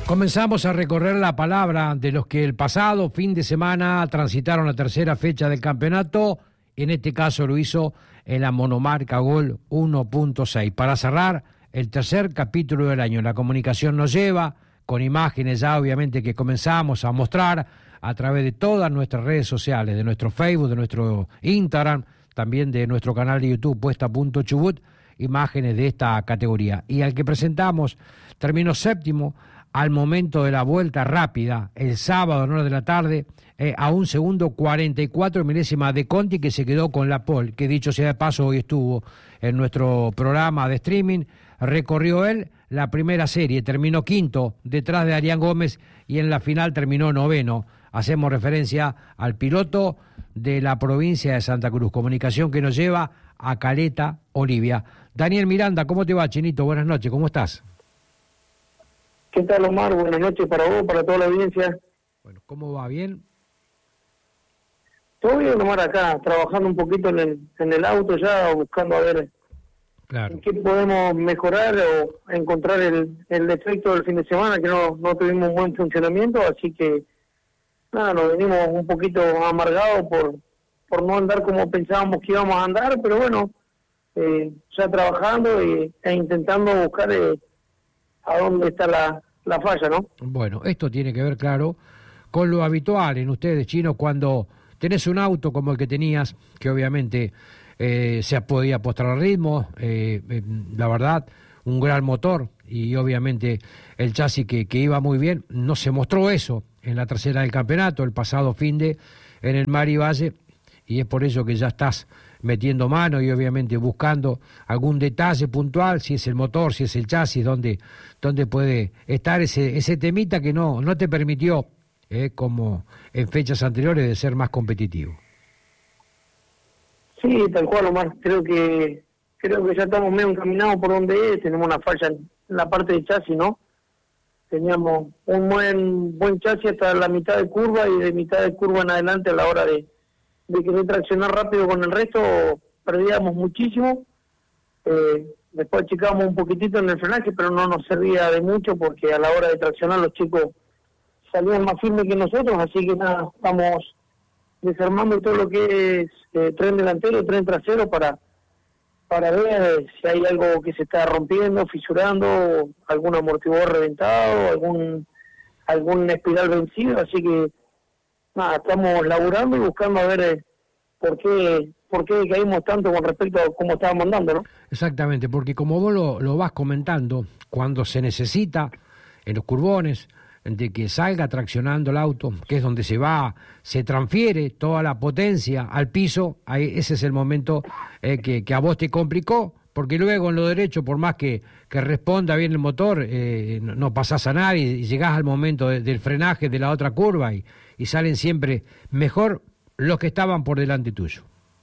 Comenzamos a recorrer la palabra de los que el pasado fin de semana transitaron la tercera fecha del campeonato. En este caso lo hizo en la monomarca Gol 1.6. Para cerrar el tercer capítulo del año, la comunicación nos lleva con imágenes ya obviamente que comenzamos a mostrar a través de todas nuestras redes sociales, de nuestro Facebook, de nuestro Instagram, también de nuestro canal de YouTube, Puesta.Chubut, imágenes de esta categoría. Y al que presentamos terminó séptimo al momento de la vuelta rápida, el sábado a 9 de la tarde, a 1 segundo 44 milésimas de Conti, que se quedó con la pole, que dicho sea de paso hoy estuvo en nuestro programa de streaming. Recorrió él la primera serie, terminó quinto detrás de Arián Gómez y en la final terminó noveno. Hacemos referencia al piloto de la provincia de Santa Cruz, comunicación que nos lleva a Caleta, Olivia. Daniel Miranda, ¿cómo te va, Chinito? Buenas noches, ¿cómo estás? ¿Qué tal, Omar? Buenas noches para vos, para toda la audiencia. Bueno, ¿cómo va? ¿Bien? Todo bien, Omar, acá, trabajando un poquito en el auto ya, buscando a ver en qué podemos mejorar o encontrar el defecto del fin de semana, que no tuvimos un buen funcionamiento, así que nada, nos venimos un poquito amargados por no andar como pensábamos que íbamos a andar, pero bueno, ya trabajando e intentando buscar a dónde está la falla, ¿no? Bueno, esto tiene que ver, claro, con lo habitual en ustedes, Chino, cuando tenés un auto como el que tenías, que obviamente se podía apostar al ritmo, la verdad, un gran motor y obviamente el chasis que iba muy bien, no se mostró eso en la tercera del campeonato, el pasado finde en el Mari Valle, y es por eso que ya estás metiendo mano y obviamente buscando algún detalle puntual, si es el motor, si es el chasis, donde puede estar ese temita que no te permitió, como en fechas anteriores, de ser más competitivo. Sí, tal cual, Omar. Creo que ya estamos medio encaminados por donde es. Tenemos una falla en la parte de chasis, ¿no? Teníamos un buen chasis hasta la mitad de curva y de mitad de curva en adelante a la hora de querer traccionar rápido con el resto, perdíamos muchísimo. Después achicábamos un poquitito en el frenaje, pero no nos servía de mucho porque a la hora de traccionar los chicos salían más firmes que nosotros, así que nada, estamos desarmando todo lo que es tren delantero, tren trasero para ver si hay algo que se está rompiendo, fisurando, algún amortiguador reventado, algún espiral vencido, así que nada, estamos laburando y buscando a ver por qué caímos tanto con respecto a cómo estábamos andando, ¿no? Exactamente, porque como vos lo vas comentando, cuando se necesita en los curbones de que salga traccionando el auto, que es donde se transfiere toda la potencia al piso, ahí ese es el momento que a vos te complicó, porque luego en lo derecho, por más que responda bien el motor, no pasás a nadie y llegás al momento del frenaje de la otra curva y salen siempre mejor los que estaban por delante tuyo.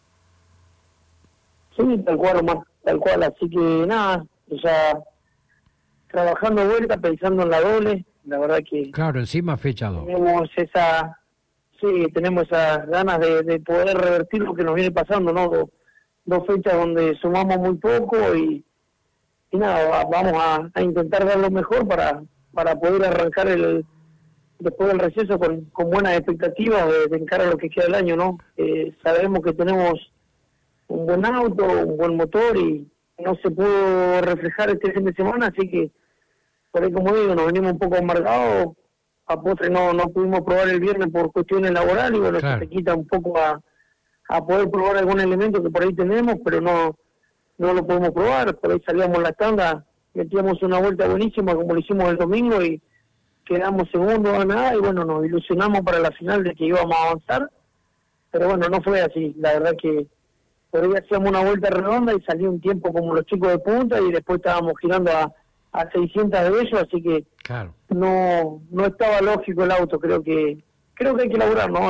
Sí, tal cual, Omar, tal cual, así que nada, ya trabajando vuelta, pensando en la doble, la verdad que... Claro, encima fecha 2. Tenemos esas ganas de poder revertir lo que nos viene pasando, ¿no? Dos fechas donde sumamos muy poco y nada, vamos a intentar dar lo mejor para poder arrancar después del receso con buenas expectativas de encarar lo que queda del año, ¿no? Sabemos que tenemos un buen auto, un buen motor y no se pudo reflejar este fin de semana, así que por ahí, como digo, nos venimos un poco amargados. A postre no pudimos probar el viernes por cuestiones laborales y bueno, claro, se quita un poco a poder probar algún elemento que por ahí tenemos, pero no lo podemos probar. Por ahí salíamos en la tanda, metíamos una vuelta buenísima como lo hicimos el domingo y quedamos segundos a nada y bueno, nos ilusionamos para la final de que íbamos a avanzar, pero bueno, no fue así. La verdad que por ahí hacíamos una vuelta redonda y salió un tiempo como los chicos de punta y después estábamos girando a 600 de ellos, así que claro, no estaba lógico el auto. Creo que hay que laburar, ¿no?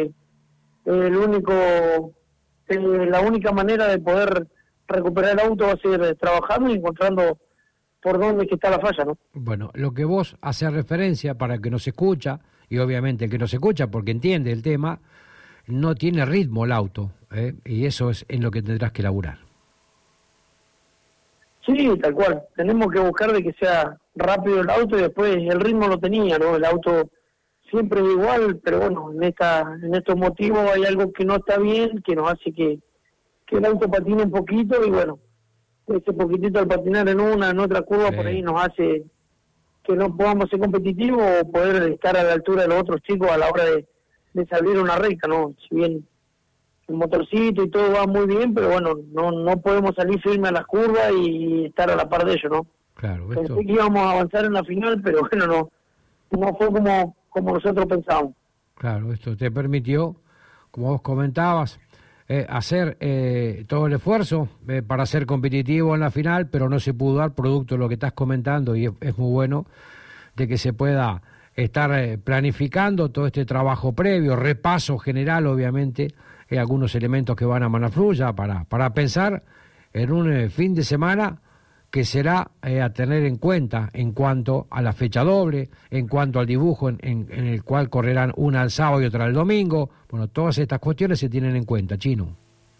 La única manera de poder recuperar el auto va a ser trabajando y encontrando por dónde que está la falla, ¿no? Bueno, lo que vos haces referencia para el que nos escucha, y obviamente el que nos escucha porque entiende el tema, no tiene ritmo el auto, y eso es en lo que tendrás que laburar. Sí, tal cual. Tenemos que buscar de que sea rápido el auto y después el ritmo lo tenía, ¿no? El auto siempre es igual, pero bueno, en estos motivos hay algo que no está bien, que nos hace que el auto patine un poquito y bueno, ese poquitito al patinar en otra curva Sí. por ahí nos hace que no podamos ser competitivos o poder estar a la altura de los otros chicos a la hora de salir una recta, ¿no? Si bien el motorcito y todo va muy bien, pero bueno, no podemos salir firme a las curvas y estar a la par de ellos, ¿no? Claro, Pensé que íbamos a avanzar en la final, pero bueno, no fue como nosotros pensábamos. claro, esto te permitió, como vos comentabas, hacer todo el esfuerzo para ser competitivo en la final, pero no se pudo dar producto de lo que estás comentando y es muy bueno de que se pueda estar planificando todo este trabajo previo, repaso general, obviamente, algunos elementos que van a Manafluya para pensar en un fin de semana que será a tener en cuenta en cuanto a la fecha doble, en cuanto al dibujo en el cual correrán una el sábado y otra el domingo. Bueno, todas estas cuestiones se tienen en cuenta, Chino.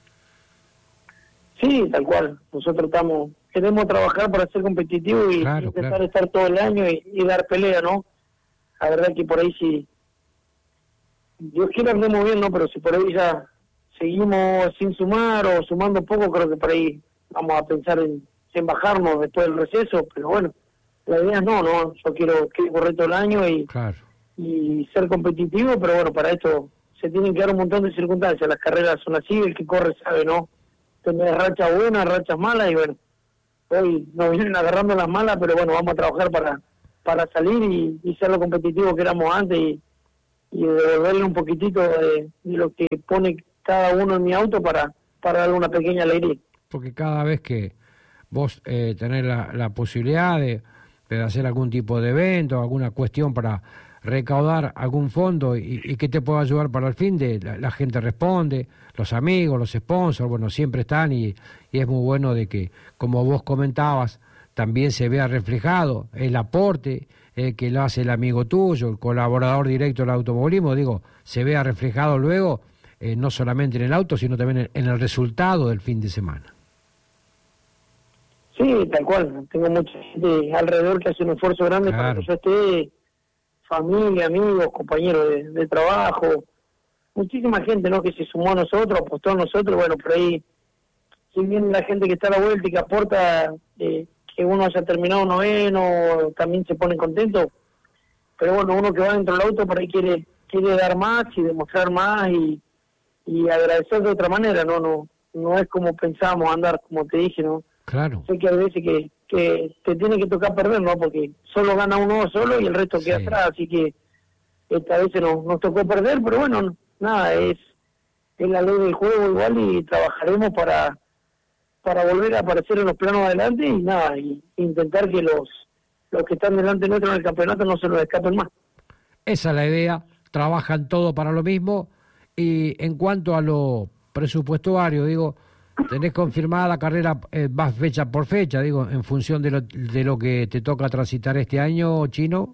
Sí, tal cual. Nosotros queremos trabajar para ser competitivos y Claro, intentar claro. estar todo el año y dar pelea, ¿no? La verdad que por ahí sí, Dios quiera andemos bien, ¿no? Pero si por ahí ya seguimos sin sumar o sumando poco, creo que por ahí vamos a pensar en bajarnos después del receso, pero bueno, la idea es no, yo quiero correr todo el año Claro. y ser competitivo, pero bueno, para esto se tienen que dar un montón de circunstancias, las carreras son así, el que corre sabe, ¿no? Tener rachas buenas, rachas malas, y bueno, hoy nos vienen agarrando las malas, pero bueno, vamos a trabajar para salir y ser lo competitivo que éramos antes y devolverle un poquitito de lo que pone cada uno en mi auto para darle una pequeña alegría. Porque cada vez que vos tenés la posibilidad de hacer algún tipo de evento, alguna cuestión para recaudar algún fondo y que te pueda ayudar para el fin de la gente responde, los amigos, los sponsors, bueno, siempre están y es muy bueno de que, como vos comentabas, también se vea reflejado el aporte que lo hace el amigo tuyo, el colaborador directo del automovilismo, digo, se vea reflejado luego, no solamente en el auto, sino también en el resultado del fin de semana. Sí, tal cual. Tengo mucha gente alrededor que hace un esfuerzo grande para Claro. que yo esté, familia, amigos, compañeros de trabajo, muchísima gente, ¿no? Que se sumó a nosotros, apostó a nosotros, bueno, por ahí, si bien la gente que está a la vuelta y que aporta, que uno haya terminado noveno, también se pone contento, pero bueno, uno que va dentro del auto por ahí quiere dar más y demostrar más y agradecer de otra manera, no es como pensábamos andar, como te dije, ¿no? Claro. Sé que hay veces que te tiene que tocar perder, ¿no? Porque solo gana uno solo y el resto queda Sí. atrás, así que esta vez nos tocó perder, pero bueno, nada, es la ley del juego igual y trabajaremos para volver a aparecer en los planos adelante y nada, y intentar que los que están delante nuestro en el campeonato no se nos escapen más. Esa es la idea, trabajan todo para lo mismo y en cuanto a lo presupuestario, digo, tenés confirmada la carrera, vas fecha por fecha, digo, en función de lo que te toca transitar este año, Chino.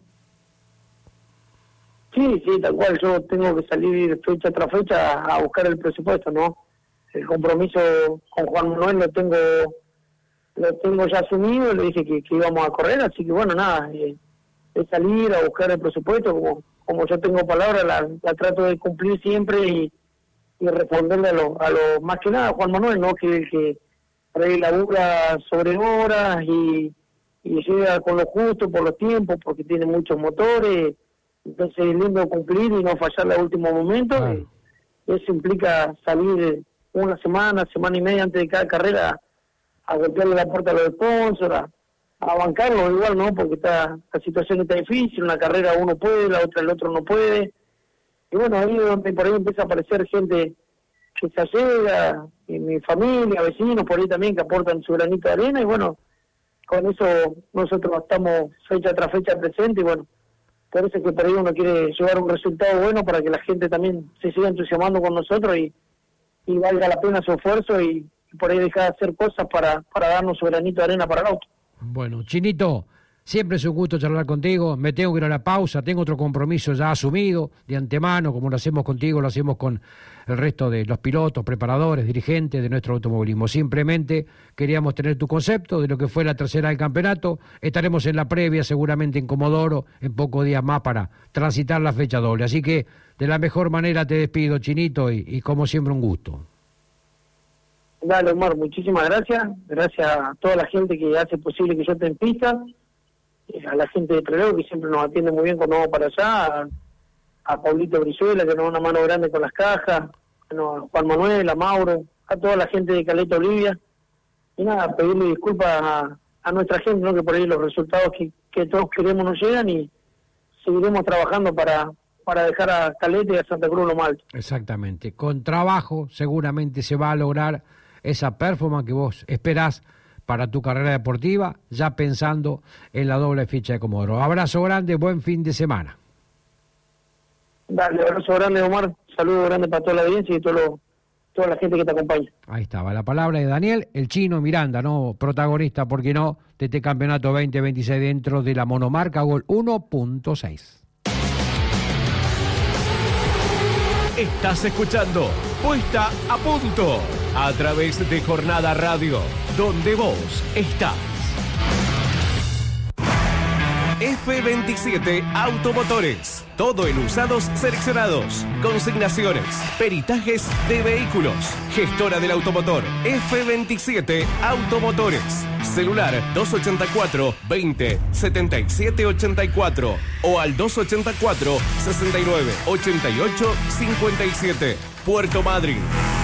Sí, tal cual, yo tengo que salir fecha tras fecha a buscar el presupuesto, ¿no? El compromiso con Juan Manuel lo tengo ya asumido, le dije que íbamos a correr, así que bueno, nada, es salir a buscar el presupuesto, como yo tengo palabra, la trato de cumplir siempre y responderle a lo más que nada a Juan Manuel, ¿no? Que por ahí labura sobre horas y llega con lo justo por los tiempos, porque tiene muchos motores, entonces es lindo cumplir y no fallar al último momento. Claro. Eso implica salir una semana y media antes de cada carrera a golpearle la puerta a los sponsors, a bancarlo igual, ¿no? Porque la situación está difícil, una carrera uno puede, la otra el otro no puede. Y bueno, ahí es donde por ahí empieza a aparecer gente que se allega, y mi familia, vecinos, por ahí también que aportan su granito de arena, y bueno, con eso nosotros estamos fecha tras fecha presente, y bueno, por eso es que por ahí uno quiere llevar un resultado bueno para que la gente también se siga entusiasmando con nosotros y valga la pena su esfuerzo y por ahí dejar de hacer cosas para darnos su granito de arena para el auto. Bueno, Chinito, Siempre es un gusto charlar contigo. Me tengo que ir a la pausa. Tengo otro compromiso ya asumido de antemano, como lo hacemos contigo, lo hacemos con el resto de los pilotos, preparadores, dirigentes de nuestro automovilismo. Simplemente queríamos tener tu concepto de lo que fue la tercera del campeonato. Estaremos en la previa, seguramente en Comodoro, en pocos días más para transitar la fecha doble. Así que de la mejor manera te despido, Chinito, y como siempre un gusto. Dale, Omar, muchísimas gracias. Gracias a toda la gente que hace posible que yo esté en pista. A la gente de Trelew, que siempre nos atiende muy bien cuando vamos para allá, a Paulito Brizuela, que nos da una mano grande con las cajas, a Juan Manuel, a Mauro, a toda la gente de Caleta Olivia. Y nada, pedirle disculpas a nuestra gente, ¿no? Que por ahí los resultados que todos queremos no llegan, y seguiremos trabajando para dejar a Caleta y a Santa Cruz lo más alto. Exactamente. Con trabajo seguramente se va a lograr esa performance que vos esperás para tu carrera deportiva, ya pensando en la doble ficha de Comodoro. Abrazo grande, buen fin de semana. Dale, abrazo grande, Omar. Saludo grande para toda la audiencia y toda la gente que te acompaña. Ahí estaba la palabra de Daniel, el Chino Miranda, ¿no? Protagonista, ¿por qué no?, de este campeonato 2026 dentro de la monomarca Gol 1.6. Estás escuchando Puesta a Punto a través de Jornada Radio, donde vos estás. F27 Automotores. Todo en usados seleccionados, consignaciones, peritajes de vehículos. Gestora del automotor. F27 Automotores. Celular 284 20 77 84 o al 284 69 88 57. Puerto Madryn.